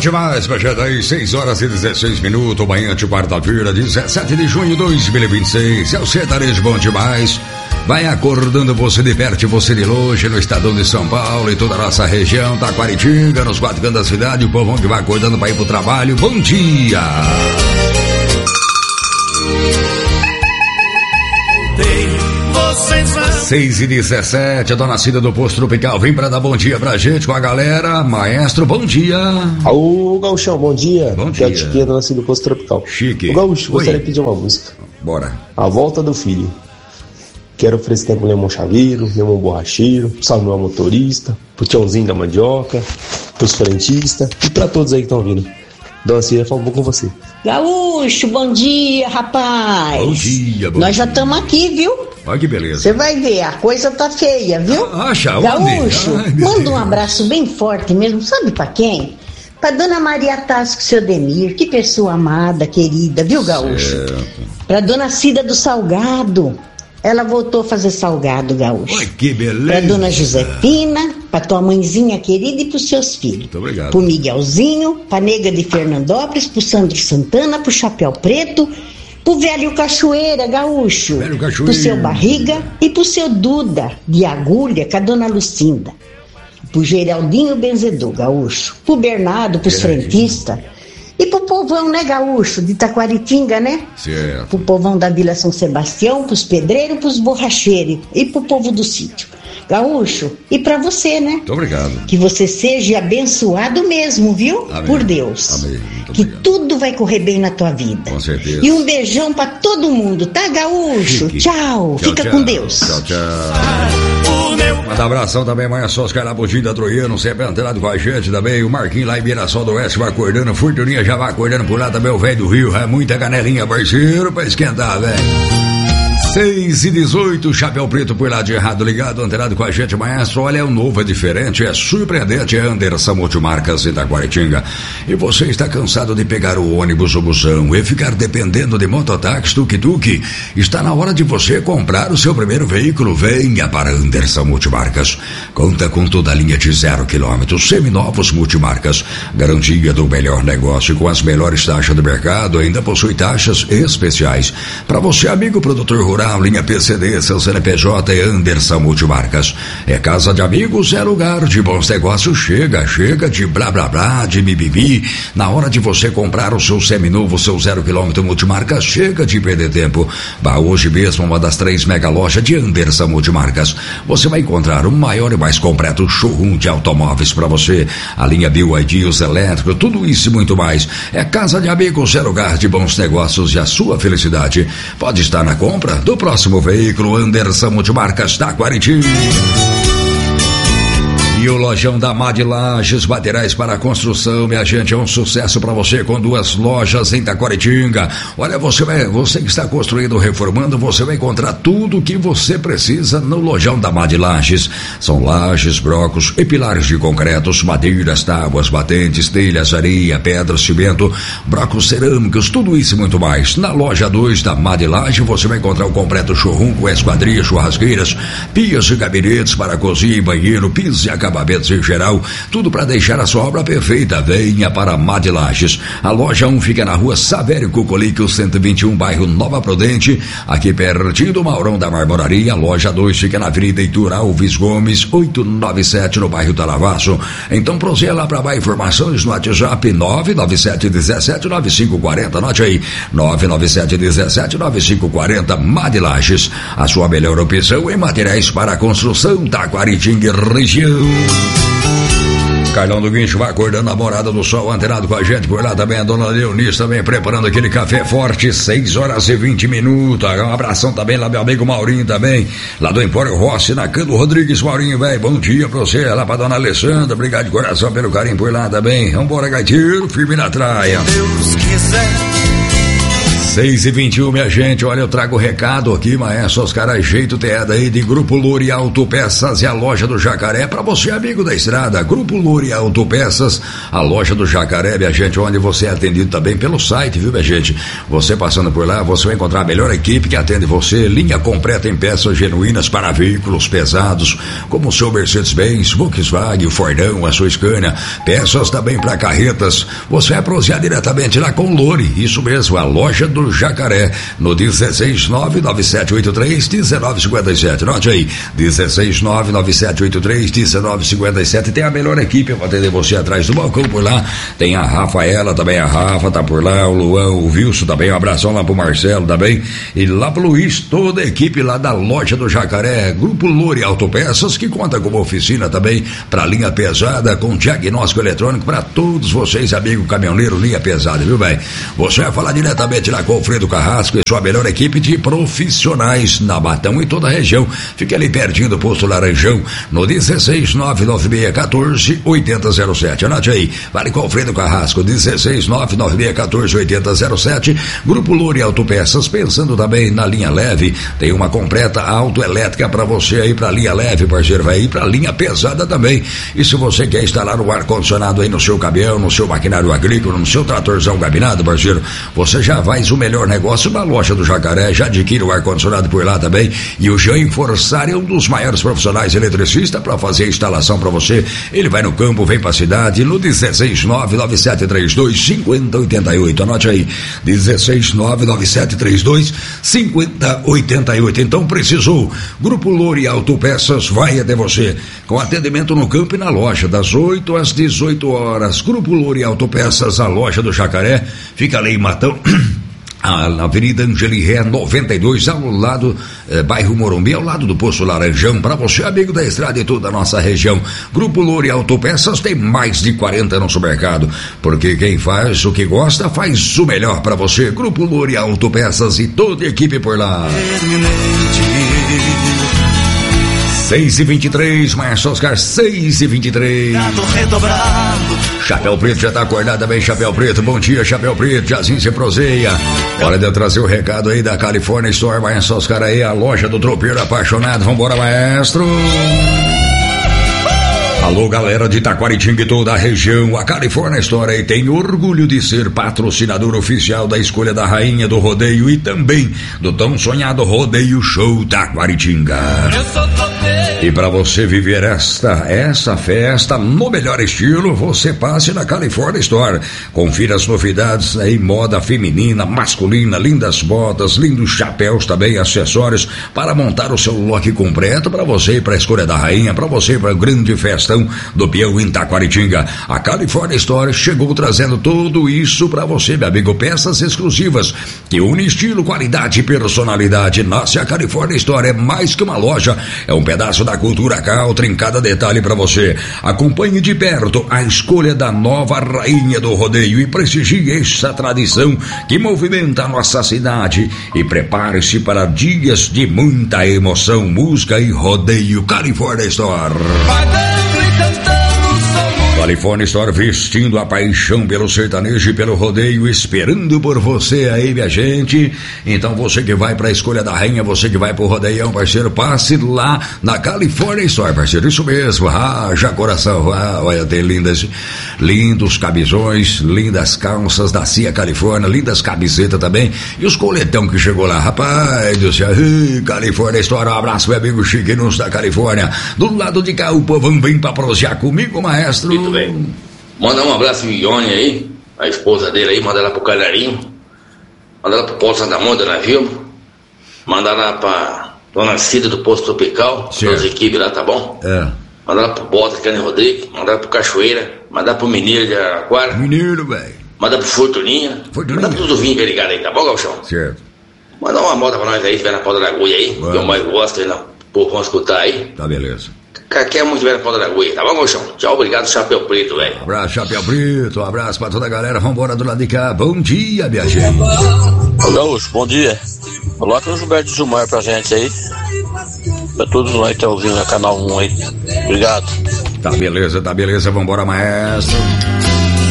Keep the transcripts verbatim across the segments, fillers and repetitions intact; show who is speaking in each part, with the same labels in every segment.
Speaker 1: demais, Bajada aí, seis horas e dezesseis minutos, manhã de quarta-feira, dezessete de junho de dois mil e vinte e seis. É o sertanejo bom demais. Vai acordando você de perto e você de longe, no estadão de São Paulo e toda a nossa região, Taquaritinga, nos quatro cantos da cidade, o povão que vai acordando para ir pro trabalho. Bom dia! seis e dezessete, a dona Cida do Posto Tropical vem pra dar bom dia pra gente com a galera. Maestro, bom dia.
Speaker 2: Ô, Gauchão, bom dia.
Speaker 1: Bom dia.
Speaker 2: Que é o Chiquinha, dona Cida do Posto Tropical.
Speaker 1: Chique.
Speaker 2: Ô, Gaúcho, gostaria de pedir uma música.
Speaker 1: Bora.
Speaker 2: A Volta do Filho. Quero oferecer pro Lemão Chaveiro, Lemão Borracheiro, pro Samuel Motorista, pro Tiãozinho da Mandioca, pros frentistas e pra todos aí que estão vindo. Dona Cida, falou com você.
Speaker 3: Gaúcho, bom dia, rapaz.
Speaker 1: Bom dia, bom
Speaker 3: Nós já
Speaker 1: dia.
Speaker 3: estamos aqui, viu?
Speaker 1: Olha que beleza.
Speaker 3: Você vai ver, a coisa tá feia, viu?
Speaker 1: Acha,
Speaker 3: Gaúcho,
Speaker 1: Ai,
Speaker 3: manda um abraço bem forte mesmo, sabe pra quem? Pra dona Maria Tasco, seu Demir, que pessoa amada, querida, viu, Gaúcho?
Speaker 1: Certo.
Speaker 3: Pra dona Cida do Salgado, ela voltou a fazer salgado, Gaúcho.
Speaker 1: Olha que beleza.
Speaker 3: Pra dona Josefina, pra tua mãezinha querida e pros seus filhos.
Speaker 1: Muito obrigado.
Speaker 3: Pro Miguelzinho, pra nega de Fernandópolis, pro Sandro Santana, pro Chapéu Preto, pro velho Cachoeira, Gaúcho.
Speaker 1: Velho Cachoeira.
Speaker 3: Pro seu Barriga e pro seu Duda, de Agulha, com a dona Lucinda. Pro Geraldinho Benzedor, Gaúcho. Pro Bernardo, pros
Speaker 1: Geraldinho.
Speaker 3: frentistas. E pro povão, né, Gaúcho, de Taquaritinga, né?
Speaker 1: Certo.
Speaker 3: Pro povão da Vila São Sebastião, pros pedreiros, pros borracheiros e pro povo do sítio. Gaúcho, e pra você, né?
Speaker 1: Muito obrigado.
Speaker 3: Que você seja abençoado mesmo, viu?
Speaker 1: Amém.
Speaker 3: Por Deus.
Speaker 1: Amém. Muito
Speaker 3: Que
Speaker 1: obrigado.
Speaker 3: tudo vai correr bem na tua vida.
Speaker 1: Com certeza.
Speaker 3: E um beijão pra todo mundo, tá, Gaúcho?
Speaker 1: Chique.
Speaker 3: Tchau.
Speaker 1: Tchau,
Speaker 3: Fica
Speaker 1: tchau.
Speaker 3: com Deus.
Speaker 1: Tchau, tchau. Manda abração também, Manhã Oscar Labudinho da Troiano, sempre antenado com a gente também. O Marquinhos lá em Mirassol do Oeste vai acordando. Fortuninha já vai acordando por lá também. O velho do Rio, é muita canelinha, parceiro, pra esquentar, velho. seis e dezoito, Chapéu Preto por lá de errado ligado, antenado com a gente, maestro. Olha, é um novo, é diferente, é surpreendente. É Anderson Multimarcas em Taquaritinga. E você está cansado de pegar o ônibus ou busão e ficar dependendo de mototáxi, tuk-tuk? Está na hora de você comprar o seu primeiro veículo. Venha para Anderson Multimarcas. Conta com toda a linha de zero quilômetros, seminovos multimarcas. Garantia do melhor negócio com as melhores taxas do mercado. Ainda possui taxas especiais. Para você, amigo produtor rural, linha P C D, seu C N P J é Anderson Multimarcas. É casa de amigos, é lugar de bons negócios. Chega, chega de blá blá blá, de mimimi. Na hora de você comprar o seu seminovo, seu zero quilômetro Multimarcas, chega de perder tempo. Vá hoje mesmo uma das três mega lojas de Anderson Multimarcas. Você vai encontrar o maior e mais completo showroom de automóveis para você. A linha B Y D, os elétricos, tudo isso e muito mais. É casa de amigos, é lugar de bons negócios e a sua felicidade pode estar na compra do próximo veículo. Anderson Multimarcas, Taquaritinga. E o lojão da Mad Lages, materiais para construção, minha gente, é um sucesso para você com duas lojas em Taquaritinga. Olha, você vai, você que está construindo, reformando, você vai encontrar tudo o que você precisa no lojão da Mad Lages. São lajes, brocos e pilares de concretos, madeiras, tábuas, batentes, telhas, areia, pedra, cimento, brocos cerâmicos, tudo isso e muito mais. Na loja dois da Mad Lages você vai encontrar o completo showroom com esquadrias, churrasqueiras, pias e gabinetes para cozinha e banheiro, piso e acabamentos em geral, tudo para deixar a sua obra perfeita. Venha para Mad Lages. A loja um fica na rua Savério Cucolico, cento e vinte e um, bairro Nova Prudente, aqui pertinho do Maurão da Marmoraria. A loja dois fica na Avenida Heitor Alves Gomes, oitocentos e noventa e sete, no bairro Talavaço. Então proseia lá para mais informações no WhatsApp nove nove sete um sete nove cinco quatro zero. Anote aí, nove nove sete um sete nove cinco quatro zero. Mad Lages, a sua melhor opção em materiais para construção, Taquaritinga região. Carlão do Guincho vai acordando a Morada do Sol, antenado com a gente por lá também. A dona Leonice também preparando aquele café forte, seis horas e vinte minutos. Um abração também lá, meu amigo Maurinho também, lá do Empório Rossi, na Cando Rodrigues. Maurinho, velho, bom dia pra você, lá pra dona Alessandra, obrigado de coração pelo carinho por lá também. Vambora, gaiteiro, firme na traia.
Speaker 4: Deus quiser.
Speaker 1: seis e vinte e um, minha gente, olha, eu trago o recado aqui, maestro Oscar Ajeito Teada aí de Grupo Louri Autopeças e a Loja do Jacaré, pra você, amigo da estrada. Grupo Louri Autopeças, a Loja do Jacaré, minha gente, onde você é atendido também pelo site, viu, minha gente? Você passando por lá, você vai encontrar a melhor equipe que atende você, linha completa em peças genuínas para veículos pesados, como o seu Mercedes-Benz, Volkswagen, o Fordão, a sua Scania, peças também para carretas. Você vai prosear diretamente lá com o Louri, isso mesmo, a Loja do Jacaré, no dezesseis nove nove sete oito três um nove cinco sete. Note aí, dezesseis nove nove sete oito três um nove cinco sete. Tem a melhor equipe para atender você atrás do balcão por lá. Tem a Rafaela também, a Rafa tá por lá, o Luan, o Wilson também. Um abração lá pro Marcelo também. E lá pro Luiz, toda a equipe lá da Loja do Jacaré, Grupo Louri Autopeças, que conta com uma oficina também para linha pesada, com diagnóstico eletrônico para todos vocês, amigo caminhoneiro, linha pesada, viu, velho? Você vai falar diretamente lá com o Fredo Carrasco e sua melhor equipe de profissionais na Batão e toda a região. Fica ali pertinho do posto Laranjão, no dezesseis nove nove seis um quatro oito zero zero sete. Anote aí, vale com o Fredo Carrasco, dezesseis nove nove seis um quatro oito zero zero sete. Grupo Louri Autopeças, pensando também na linha leve, tem uma completa autoelétrica para você aí, pra linha leve, parceiro, vai ir pra linha pesada também. E se você quer instalar o ar-condicionado aí no seu caminhão, no seu maquinário agrícola, no seu tratorzão gabinado, parceiro, você já faz o melhor negócio na Loja do Jacaré, já adquire o ar-condicionado por lá também. E o Jean Forçari é um dos maiores profissionais eletricistas para fazer a instalação para você. Ele vai no campo, vem pra cidade, no dezesseis nove nove sete três dois cinco zero oito oito. Anote aí, dezesseis nove nove sete três dois cinco zero oito oito. Então precisou, Grupo Louri Autopeças vai até você, com atendimento no campo e na loja, das oito às dezoito horas. Grupo Louri Autopeças, a Loja do Jacaré, fica ali em Matão, na Avenida Angeli Ré noventa e dois, ao lado, eh, bairro Morumbi, ao lado do posto Laranjão, para você, amigo da estrada e toda a nossa região. Grupo Louri Autopeças tem mais de quarenta anos no mercado, porque quem faz o que gosta, faz o melhor para você. Grupo Louri Autopeças e toda a equipe por lá. seis e vinte e três, Márcio Oscar, seis e vinte e três. Chapéu Preto já tá acordado também, Chapéu Preto. Bom dia, Chapéu Preto, Jazinho se proseia. Hora de eu trazer o recado aí da California Store, Márcio Oscar aí, a loja do tropeiro apaixonado. Vambora, maestro. Alô, galera de Taquaritinga e toda a região, a California Store aí tem orgulho de ser patrocinador oficial da escolha da rainha do rodeio e também do tão sonhado Rodeio Show Taquaritinga. E para você viver esta, essa festa no melhor estilo, você passe na California Store. Confira as novidades aí, moda feminina, masculina, lindas botas, lindos chapéus também, acessórios para montar o seu look completo para você ir para a escolha da rainha, para você ir para o grande festão do peão em Taquaritinga. A California Store chegou trazendo tudo isso para você, meu amigo, peças exclusivas que unem estilo, qualidade e personalidade. Nossa, a California Store é mais que uma loja, é um pedaço da cultura country em cada detalhe para você. Acompanhe de perto a escolha da nova rainha do rodeio e prestigie essa tradição que movimenta a nossa cidade. E prepare-se para dias de muita emoção, música e rodeio. California Store. California Store, vestindo a paixão pelo sertanejo e pelo rodeio, esperando por você aí, minha gente. Então você que vai pra escolha da rainha, você que vai pro rodeião, parceiro, passe lá na California Store, parceiro, isso mesmo. Ah, já coração, ah, olha, tem lindas, lindos camisões, lindas calças da Cia Califórnia, lindas camisetas também, e os coletão que chegou lá, rapaz do céu, California Store, um abraço, meu amigo Chiquinos da Califórnia. Do lado de cá, o povão vem pra prosear comigo, maestro.
Speaker 4: Muito bem. Manda um abraço pro Ione aí, a esposa dele aí, manda lá pro Calharinho, manda lá pro Posto Santa Monta, navio, manda lá pra Dona Cida do Posto Tropical, as equipes lá, tá bom? É. Manda lá pro Bota, Cane Rodrigues, manda lá pro Cachoeira, manda pro Mineiro de Araraquara.
Speaker 1: Mineiro, velho.
Speaker 4: Manda pro Fortuninha. Fortuninha. Manda pro Tudo que ligado aí, tá bom, Galchão? Certo. Manda uma moda pra nós aí, se tiver na Ponta da Agulha aí, que eu mais gosto, aí, o povo vão escutar aí.
Speaker 1: Tá, beleza.
Speaker 4: Qualquer um tiver na Ponta da Agulha, tá bom, Galchão? Tchau, obrigado, Chapéu Preto, velho.
Speaker 1: Um abraço, Chapéu Preto, um abraço pra toda a galera, vambora do lado de cá. Bom dia, minha gente.
Speaker 5: Ô, Gaúcho, bom dia. Coloca o Gilberto Gilmar pra gente aí. Pra todos nós que estão ouvindo na Canal um aí. Obrigado.
Speaker 1: Tá beleza, tá beleza, vambora, maestro.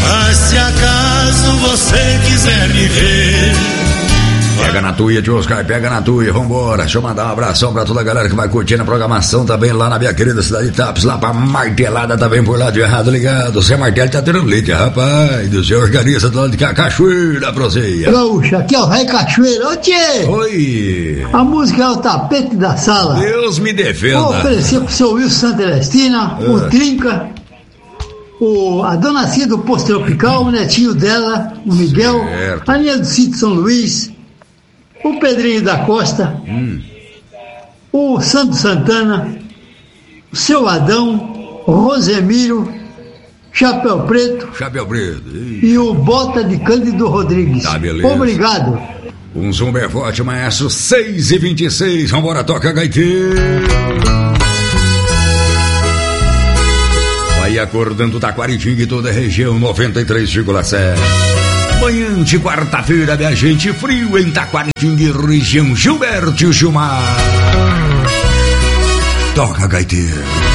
Speaker 6: Mas se acaso você quiser me ver,
Speaker 1: pega na tuia, tio Oscar, pega na tuia, vambora. Deixa eu mandar um abração pra toda a galera que vai curtindo a programação também lá na minha querida cidade de Tapes, lá pra Martelada também por lá de errado ligado. O Zé Martelo tá tendo leite, rapaz. Do seu organista do lado de cá, Cachoeira, proseia.
Speaker 7: Gaúcha, aqui é o Rei Cachoeira. Ô tchê!
Speaker 1: Oi!
Speaker 7: A música é o tapete da sala.
Speaker 1: Deus me defenda.
Speaker 7: Vou oferecer pro seu Wilson Santa Celestina, é. o Trinca, o, a Dona Cia do Posto Tropical, o netinho dela, o Miguel, certo. A Aninha do Sítio São Luís, o Pedrinho da Costa, hum. o Santo Santana, o seu Adão, o Rosemiro, Chapéu Preto,
Speaker 1: Chapéu Preto
Speaker 7: e o Bota de Cândido Rodrigues.
Speaker 1: Tá, beleza.
Speaker 7: Obrigado.
Speaker 1: Um super forte, maestro, seis e vinte e seis, vambora, toca gaiteiro. Vai acordando Taquaritinga e toda a região, noventa e três vírgula sete. Manhã de quarta-feira, minha gente, frio em Taquaritinga e região, Gilberto Gilmar. Toca gaiteiro.